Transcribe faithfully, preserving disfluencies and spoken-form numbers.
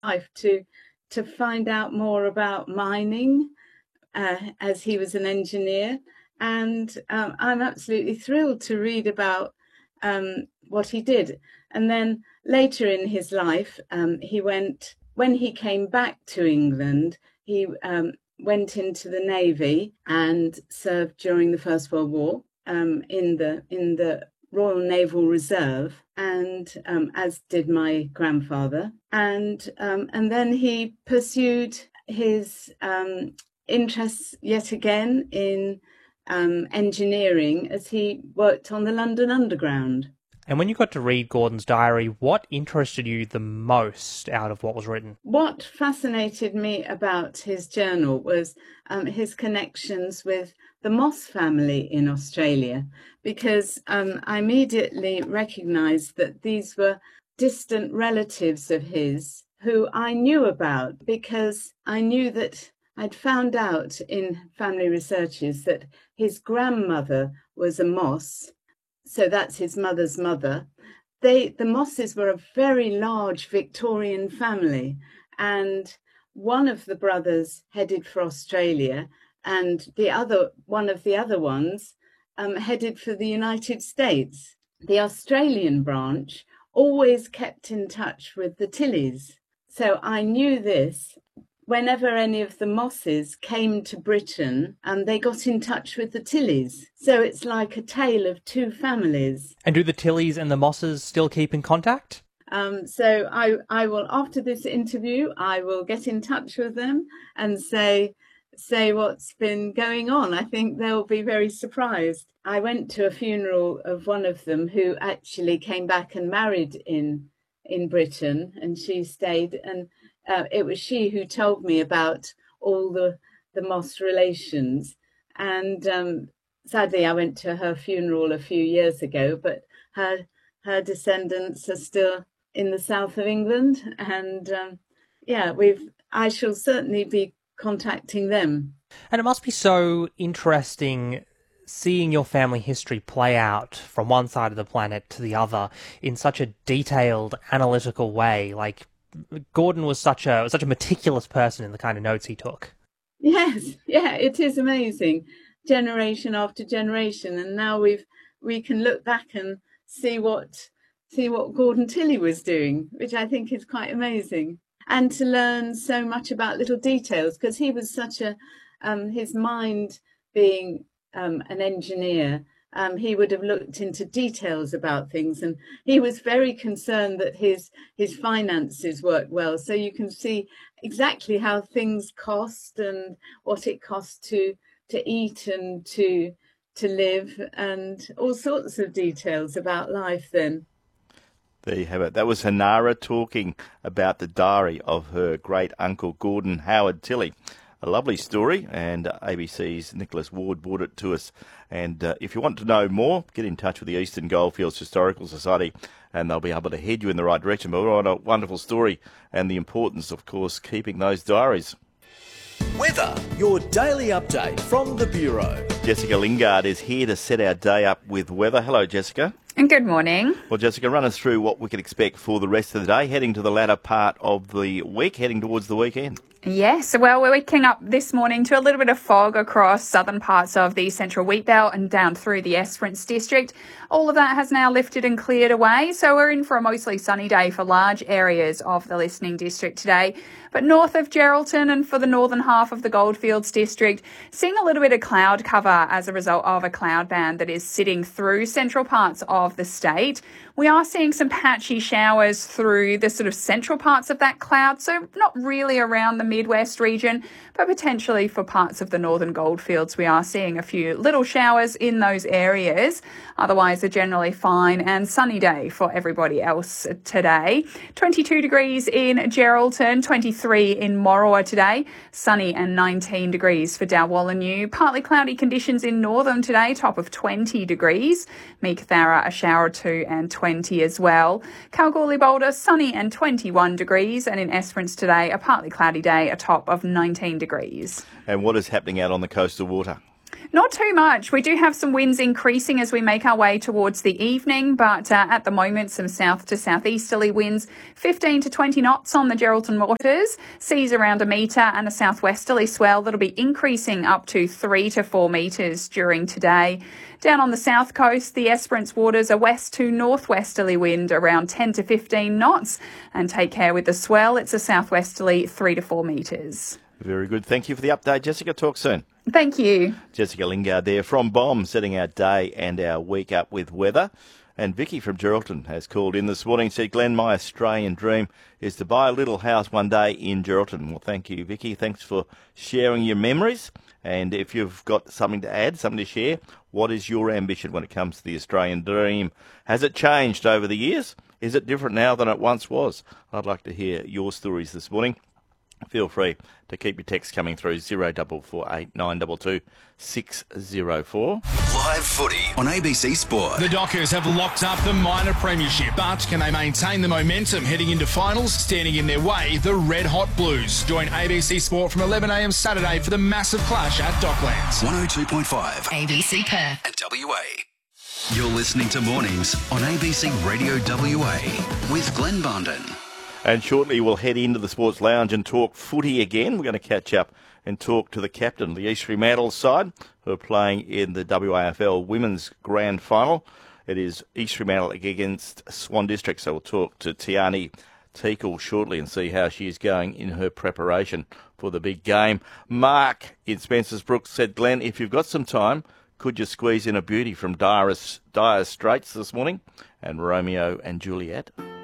life to to find out more about mining, uh, as he was an engineer. And um, I'm absolutely thrilled to read about um, what he did. And then later in his life, um, he went, when he came back to England, he um, went into the Navy and served during the First World War um, in the in the Royal Naval Reserve, and um, as did my grandfather. And um, and then he pursued his um, interests yet again in um, engineering as he worked on the London Underground. And when you got to read Gordon's diary, what interested you the most out of what was written? What fascinated me about his journal was um, his connections with the Moss family in Australia, because um, I immediately recognized that these were distant relatives of his who I knew about, because I knew that I'd found out in family researches that his grandmother was a Moss, so that's his mother's mother. They, the Mosses were a very large Victorian family, and one of the brothers headed for Australia, and the other, one of the other ones, um, headed for the United States. The Australian branch always kept in touch with the Tillys. So I knew this. Whenever any of the Mosses came to Britain, and um, they got in touch with the Tillys. So it's like a tale of two families. And do the Tillys and the Mosses still keep in contact? Um, so I, I will, after this interview, I will get in touch with them and say, say what's been going on. I think they'll be very surprised. I went to a funeral of one of them who actually came back and married in in Britain, and she stayed, and uh, it was she who told me about all the the Moss relations. And um, sadly, I went to her funeral a few years ago, but her her descendants are still in the south of England, and um, yeah, we've. I shall certainly be contacting them. And it must be so interesting seeing your family history play out from one side of the planet to the other in such a detailed, analytical way. Like, Gordon was such a such a meticulous person in the kind of notes he took. Yes, yeah, it is amazing, generation after generation, and now we've we can look back and see what see what Gordon Tilley was doing, which I think is quite amazing, and to learn so much about little details, because he was such a um, his mind being um, an engineer. Um, he would have looked into details about things, and he was very concerned that his his finances worked well. So you can see exactly how things cost and what it costs to to eat and to to live, and all sorts of details about life then. There you have it. That was Hanara talking about the diary of her great uncle Gordon Howard Tilley. A lovely story, and uh, A B C's Nicholas Ward brought it to us. And uh, if you want to know more, get in touch with the Eastern Goldfields Historical Society, and they'll be able to head you in the right direction. But what a wonderful story, and the importance, of course, keeping those diaries. Weather, your daily update from the Bureau. Jessica Lingard is here to set our day up with weather. Hello, Jessica. And good morning. Well, Jessica, run us through what we can expect for the rest of the day, heading to the latter part of the week, heading towards the weekend. Yes, well, we're waking up this morning to a little bit of fog across southern parts of the central wheat belt and down through the Esperance district. All of that has now lifted and cleared away, so we're in for a mostly sunny day for large areas of the listening district today. But north of Geraldton and for the northern half of the Goldfields district, seeing a little bit of cloud cover as a result of a cloud band that is sitting through central parts of the state. We are seeing some patchy showers through the sort of central parts of that cloud, so not really around the Midwest region, but potentially for parts of the northern Goldfields. We are seeing a few little showers in those areas. Otherwise, a generally fine and sunny day for everybody else today. twenty-two degrees in Geraldton, twenty-three in Morawa today, sunny and nineteen degrees for Dalwallinu. Partly cloudy conditions in Northam today, top of twenty degrees. Meekatharra, a shower or two and twenty as well. Kalgoorlie Boulder, sunny and twenty-one degrees. And in Esperance today, a partly cloudy day, a top of nineteen degrees. And what is happening out on the coastal water? Not too much. We do have some winds increasing as we make our way towards the evening, but uh, at the moment, some south to southeasterly winds, fifteen to twenty knots on the Geraldton waters, seas around a metre, and a southwesterly swell that'll be increasing up to three to four metres during today. Down on the south coast, the Esperance waters, a west to northwesterly wind around ten to fifteen knots. And take care with the swell. It's a southwesterly three to four metres. Very good. Thank you for the update, Jessica. Talk soon. Thank you. Jessica Lingard there from B O M, setting our day and our week up with weather. And Vicky from Geraldton has called in this morning, said, Glenn, my Australian dream is to buy a little house one day in Geraldton. Well, thank you, Vicky. Thanks for sharing your memories. And if you've got something to add, something to share, what is your ambition when it comes to the Australian dream? Has it changed over the years? Is it different now than it once was? I'd like to hear your stories this morning. Feel free to keep your texts coming through zero double four eight nine two two six zero four. Live footy on A B C Sport. The Dockers have locked up the minor premiership, but can they maintain the momentum heading into finals? Standing in their way, the Red Hot Blues. Join A B C Sport from eleven a m Saturday for the massive clash at Docklands. one oh two point five A B C Perth and W A. You're listening to Mornings on A B C Radio W A with Glenn Bondon. And shortly we'll head into the Sports Lounge and talk footy again. We're going to catch up and talk to the captain of the East Fremantle side, who are playing in the W A F L Women's Grand Final. It is East Fremantle against Swan District, so we'll talk to Tiani Teakle shortly and see how she is going in her preparation for the big game. Mark in Spencer's Brook said, Glenn, if you've got some time, could you squeeze in a beauty from Dire, Dire Straits this morning? And Romeo and Juliet.